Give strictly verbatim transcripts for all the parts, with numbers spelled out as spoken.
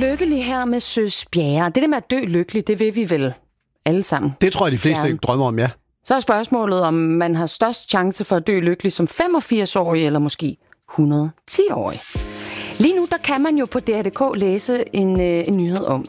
lykkelig her med Søs Bjerre. Det der med at dø lykkelig, det vil vi vel alle sammen. Det tror jeg, de fleste gerne drømmer om, ja. Så er spørgsmålet, om man har størst chance for at dø lykkelig som femogfirs-årig eller måske et hundrede og ti-årig. Lige nu der kan man jo på D R punktum D K læse en, øh, en nyhed om,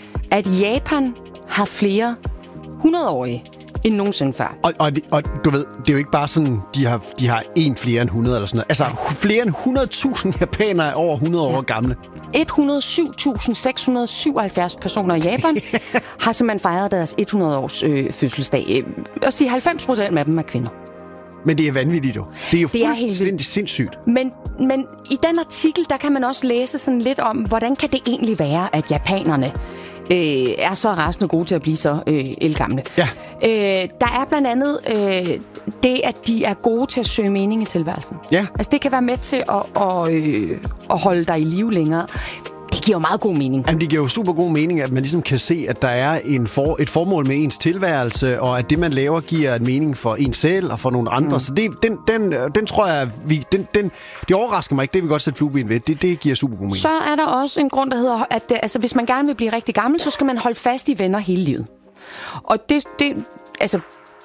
at Japan har flere hundrede-årige end nogensinde før. Og, og, og du ved, det er jo ikke bare sådan, de har, de har en flere end hundrede eller sådan noget. Altså, flere end hundrede tusind japanere er over hundrede år gamle. et hundrede og syv tusind seks hundrede og syvoghalvfjerds personer i Japan har simpelthen fejret deres hundrede-års øh, fødselsdag. Og sige halvfems procent af dem er kvinder. Men det er vanvittigt jo. Det er jo det fuldstændig sindssygt. Men, men i den artikel, der kan man også læse sådan lidt om, hvordan kan det egentlig være, at japanerne øh, er så rasende gode til at blive så øh, ældgamle. Ja. Øh, der er blandt andet øh, det, at de er gode til at søge mening i tilværelsen. Ja. Altså det kan være med til at, at, øh, at holde dig i live længere. Det giver jo meget god mening. Jamen, det giver jo super god mening, at man ligesom kan se, at der er en for, et formål med ens tilværelse, og at det, man laver, giver en mening for en selv og for nogle andre. Mm. Så det, den, den, den tror jeg, vi, den, den, det overrasker mig ikke. Det vil vi godt sætte flueben ved. Det, det giver super god mening. Så er der også en grund, der hedder, at altså, hvis man gerne vil blive rigtig gammel, så skal man holde fast i venner hele livet. Og det, det altså...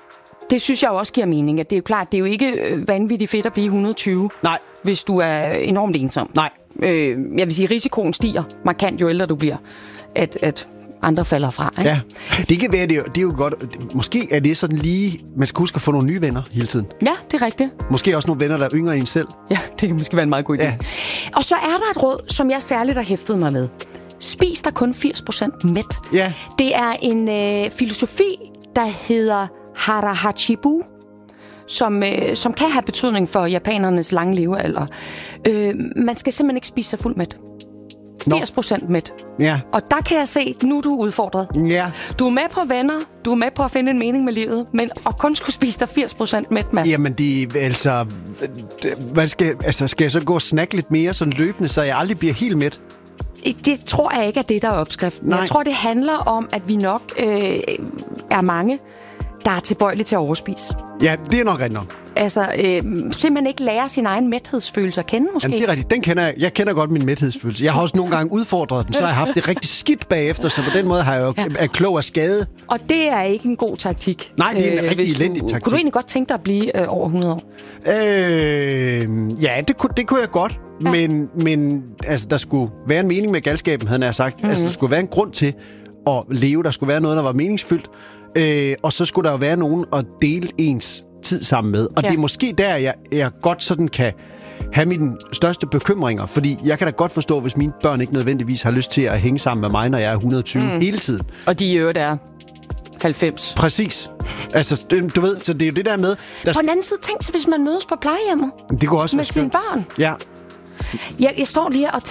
Det synes jeg jo også giver mening, at det er jo klart, det er jo ikke vanvittigt fedt at blive et hundrede og tyve, Nej. Hvis du er enormt ensom. Nej. Øh, jeg vil sige, risikoen stiger markant, jo ældre du bliver, at, at andre falder fra. Ikke? Ja, det kan være, det er, det er jo godt. Måske er det sådan lige, man skal huske at få nogle nye venner hele tiden. Ja, det er rigtigt. Måske også nogle venner, der er yngre end en selv. Ja, det kan måske være en meget god idé. Ja. Og så er der et råd, som jeg særligt har hæftet mig med. Spis dig kun firs procent mæt. Ja. Det er en øh, filosofi, der hedder Hara Hachibu, som, øh, som kan have betydning for japanernes lange levealder. Øh, man skal simpelthen ikke spise sig fuld mæt. firs procent mæt. Ja. Og der kan jeg se, nu er du udfordret. Ja. Du er med på venner, du er med på at finde en mening med livet, men at kun skulle spise dig firs procent mæt, Mads. Jamen, det altså, hvad skal, altså... Skal jeg så gå og snakke lidt mere sådan løbende, så jeg aldrig bliver helt mæt? Det tror jeg ikke er det, der er opskriften. Nej. Jeg tror, det handler om, at vi nok øh, er mange, der er tilbøjelige til at overspise. Ja, det er nok rigtigt nok. Altså, øh, simpelthen ikke lære sin egen mæthedsfølelse at kende, måske. Jamen, det er rigtigt. Den kender jeg. Jeg kender godt min mæthedsfølelse. Jeg har også nogle gange udfordret den, så har jeg haft det rigtig skidt bagefter, så på den måde har jeg jo ja. er klog af skade. Og det er ikke en god taktik. Nej, det er en øh, rigtig elendig taktik. Kunne du egentlig godt tænke dig at blive øh, over hundrede år? Øh, ja, det kunne, det kunne jeg godt. Ja. Men, men altså, der skulle være en mening med galskaben, havde jeg sagt. Mm-hmm. Altså, der skulle være en grund til at leve. Der skulle være noget, der var meningsfyldt. Øh, og så skulle der jo være nogen at dele ens tid sammen med. Og ja. det er måske der, jeg, jeg godt sådan kan have mine største bekymringer. Fordi jeg kan da godt forstå, hvis mine børn ikke nødvendigvis har lyst til at hænge sammen med mig, når jeg er et hundrede og tyve mm. hele tiden. Og de i øvrigt er halvfems. Præcis. Altså, du ved, så det er jo det der med... Der... På den anden side, tænk sig, hvis man mødes på plejehjemmet. Det kunne også med være sine børn. Ja. Jeg, jeg står lige og